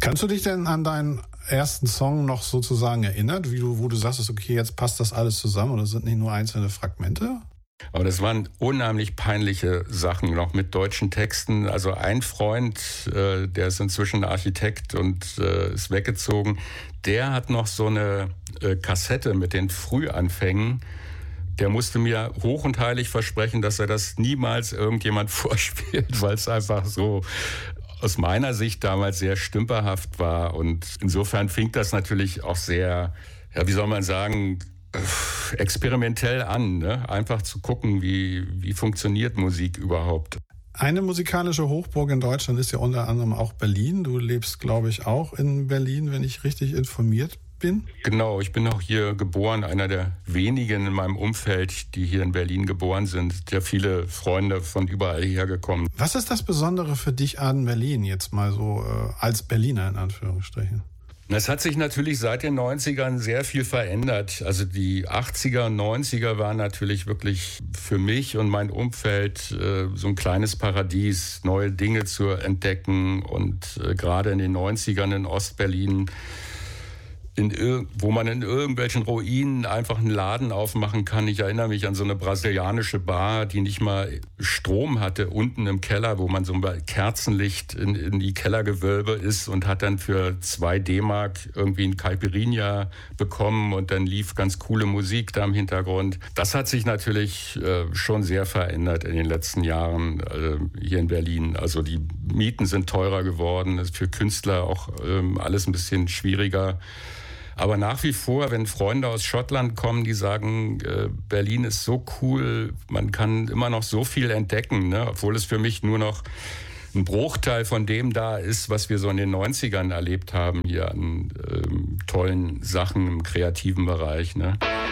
Kannst du dich denn an deinen ersten Song noch sozusagen erinnern, wo du sagst, okay, jetzt passt das alles zusammen oder sind nicht nur einzelne Fragmente? Aber das waren unheimlich peinliche Sachen, noch mit deutschen Texten. Also ein Freund, der ist inzwischen Architekt und ist weggezogen, der hat noch so eine Kassette mit den Frühanfängen. Der musste mir hoch und heilig versprechen, dass er das niemals irgendjemand vorspielt, weil es einfach so aus meiner Sicht damals sehr stümperhaft war. Und insofern fing das natürlich auch sehr, ja, wie soll man sagen, experimentell an, ne? Einfach zu gucken, wie funktioniert Musik überhaupt. Eine musikalische Hochburg in Deutschland ist ja unter anderem auch Berlin. Du lebst, glaube ich, auch in Berlin, wenn ich richtig informiert bin. Genau, ich bin auch hier geboren, einer der wenigen in meinem Umfeld, die hier in Berlin geboren sind. Ja, viele Freunde von überall hergekommen. Was ist das Besondere für dich an Berlin, jetzt mal so als Berliner in Anführungsstrichen? Es hat sich natürlich seit den 90ern sehr viel verändert. Also die 80er und 90er waren natürlich wirklich für mich und mein Umfeld so ein kleines Paradies, neue Dinge zu entdecken. Und gerade in den 90ern in Ostberlin, wo man in irgendwelchen Ruinen einfach einen Laden aufmachen kann. Ich erinnere mich an so eine brasilianische Bar, die nicht mal Strom hatte, unten im Keller, wo man so ein Kerzenlicht in die Kellergewölbe ist und hat dann für 2 D-Mark irgendwie ein Caipirinha bekommen und dann lief ganz coole Musik da im Hintergrund. Das hat sich natürlich schon sehr verändert in den letzten Jahren hier in Berlin. Also die Mieten sind teurer geworden, ist für Künstler auch alles ein bisschen schwieriger. Aber nach wie vor, wenn Freunde aus Schottland kommen, die sagen, Berlin ist so cool, man kann immer noch so viel entdecken, ne? Obwohl es für mich nur noch ein Bruchteil von dem da ist, was wir so in den 90ern erlebt haben, hier an tollen Sachen im kreativen Bereich, ne?